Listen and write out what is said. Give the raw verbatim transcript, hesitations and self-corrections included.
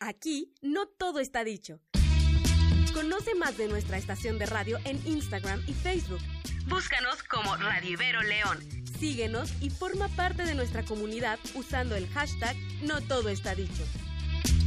Aquí no todo está dicho. Conoce más de nuestra estación de radio en Instagram y Facebook. Búscanos como Radio Ibero León. Síguenos y forma parte de nuestra comunidad usando el hashtag No Todo Está Dicho.